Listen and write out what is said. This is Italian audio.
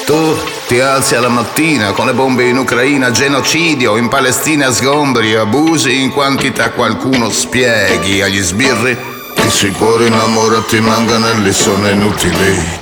Tu ti alzi alla mattina con le bombe in Ucraina, genocidio, in Palestina sgombri, abusi in quantità, qualcuno spieghi agli sbirri. I sicuri innamorati manganelli sono inutili.